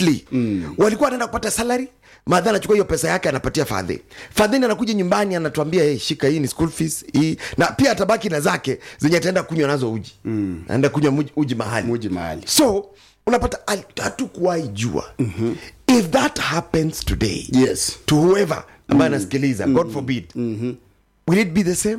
neatly. Walikuwa wanaenda kupata salary, madha anachukua hiyo pesa yake anapatia fadheni anakuja nyumbani anatuambia hey, shika hii ni school fees hii, na pia atabaki na zake zenye ataenda kunywa nazo uji. Anaenda kunywa uji mahali. So unapata hatukuwahi jua. If that happens today, yes, to whoever ambaye anasikiliza, God forbid, will it be the same?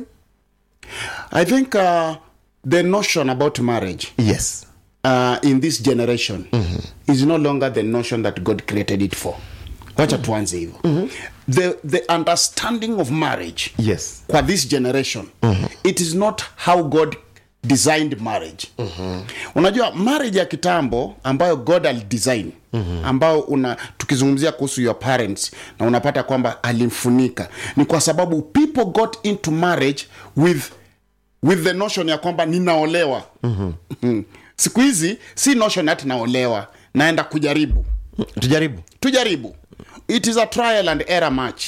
I think the notion about marriage, yes, in this generation is no longer the notion that God created it for. Wacha tuanze hivyo. The understanding of marriage, yes, kwa this generation, it is not how God designed marriage. Unajua marriage ya kitambo ambayo God alidesign, ambao tukizungumzia kuhusu your parents na unapata kwamba alimfunika, ni kwa sababu people got into marriage with the notion ya kwamba ninaolewa. Siku hizi si notion ati naolewa, naenda kujaribu. Tujaribu. It is a trial and error match.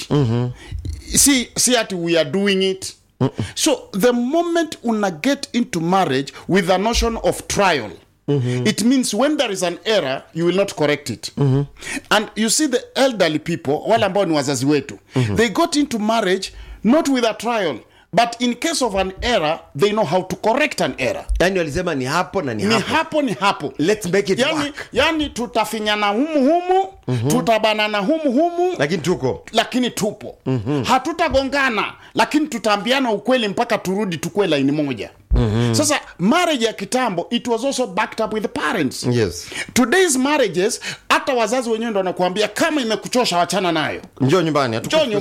See ati we are doing it. So the moment una get into marriage with a notion of trial, it means when there is an error, you will not correct it. And you see the elderly people, wale ambao ni wazazi wetu, they got into marriage not with a trial, but in case of an error, they know how to correct an error. Yani walisema ni hapo na ni hapo. Let's make it work. Yani tutafinyana humu, tutabanana humu, lakini tupo. Hatutagongana, lakini tutaambiana ukweli mpaka turudi tukue line moja. Sasa marriage ya kitambo, it was also backed up with the parents. Yes. Today's marriages, hata wazazi wenyewe ndio wanakuambia kama imekuchosha wachana nayo. Njoo nyumbani,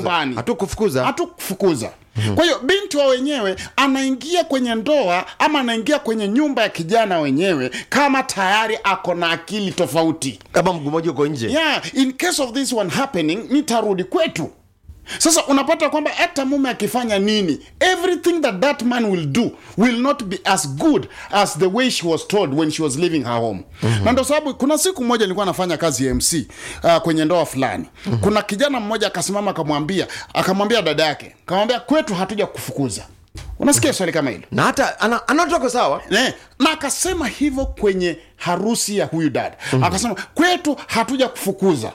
hatukufukuza. Kwa hiyo binti wa wenyewe anaingia kwenye ndoa ama anaingia kwenye nyumba ya kijana wenyewe kama tayari ako na akili tofauti, kama mguu mmoja uko nje. Yeah, in case of this one happening, nitarudi kwetu. Sasa unapata kwamba hata mume akifanya nini, everything that man will do will not be as good as the way she was told when she was leaving her home. Na ndio sababu kuna siku moja nilikuwa nafanya kazi ya MC kwenye ndoa fulani. Kuna kijana mmoja akasimama akamwambia dada yake, akamwambia kwetu hatuja kufukuza. Unasikia swali kama hilo? Na hata anatoka sawa. Na akasema hivyo kwenye harusi ya huyu dada. Akasema kwetu hatuja kufukuza.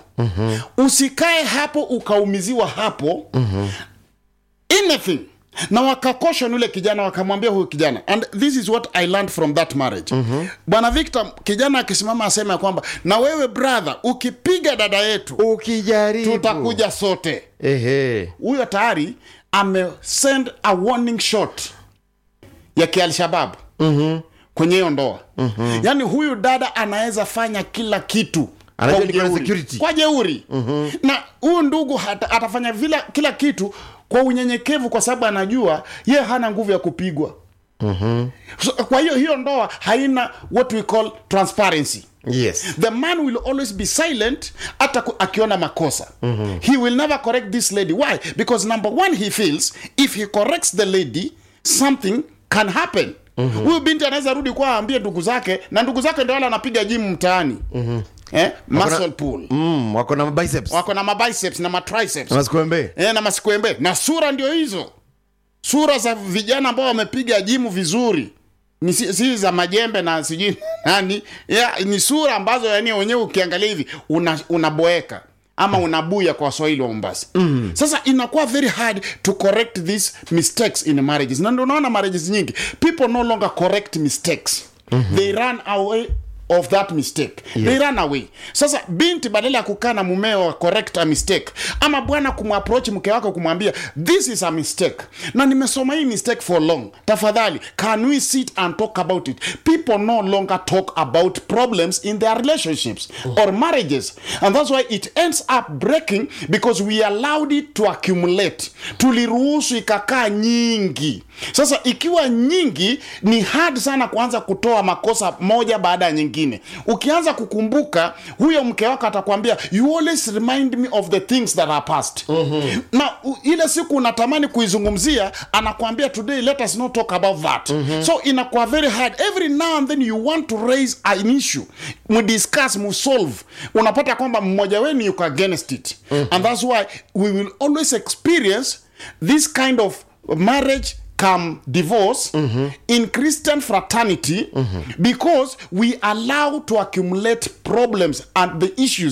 Usikae hapo ukaumiziwa hapo. Anything. Na wakakosha yule kijana, wakamwambia huyu kijana, and this is what I learned from that marriage. Bwana Victor, kijana akisimama asema kwamba na wewe brother, ukipiga dada yetu, ukijaribu, tutakuja sote. Huyo tayari send a warning shot ya Al-Shabaab kwenye hiyo ndoa. Yani huyu dada anaweza fanya kila kitu kwa jeuri. Na huyu ndugu atafanya kila kitu kwa unyenyekevu, kwa sababu anajua yeye hana nguvu ya kupigwa. So, kwa hiyo ndoa haina what we call transparency. Yes. The man will always be silent hata akiona makosa. He will never correct this lady. Why? Because number one, he feels if he corrects the lady, something can happen. Huyu binti anaweza rudi kwa aambie ndugu zake, na ndugu zake ndio wale anapiga gym mtaani. Muscle pull. Wako na mabiceps na matriceps. Na masikwembe. Na sura ndio hizo. Sura za vijana ambao wamepiga gym vizuri. Ni si za majembe na sijui nani. Ni sura ambazo yani wenyewe ukiangalia hivi unaboeka ama unabuya kwa Swahili wa Mombasa. Sasa inakuwa very hard to correct these mistakes in marriages. Na ndio unaona marriages nyingi, people no longer correct mistakes. They run away of that mistake. They run away. Sasa binti badala ya kukaa na mumeo correct a mistake, ama bwana kumapproach mke wako kumwambia this is a mistake na nimesoma hii mistake for long, tafadhali can we sit and talk about it? People no longer talk about problems in their relationships or marriages, and that's why it ends up breaking, because we allowed it to accumulate. Tuliruhusu ikakaa nyingi. Sasa ikiwa nyingi, ni hard sana kuanza kutoa makosa moja baada ya nyingine. Ukianza kukumbuka, huyo mke wako atakwambia you always remind me of the things that are past. Na ile siku unatamani kuizungumzia, anakuambia today let us not talk about that. So inakuwa very hard. Every now and then you want to raise an issue, discuss, solve. Unapata kwamba mmoja wenu yuko against it. And that's why we will always experience this kind of marriage come divorce in Christian fraternity, because we allow to accumulate problems and the issues